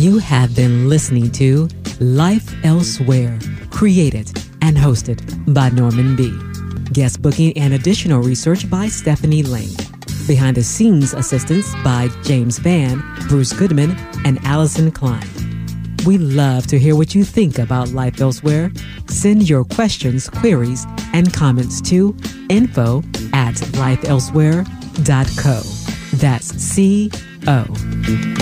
You have been listening to Life Elsewhere, created and hosted by Norman B. Guest booking and additional research by Stephanie Lane. Behind the scenes assistance by James Vann, Bruce Goodman, and Allison Klein. We love to hear what you think about Life Elsewhere. Send your questions, queries, and comments to info@lifeelsewhere.co. That's C-O.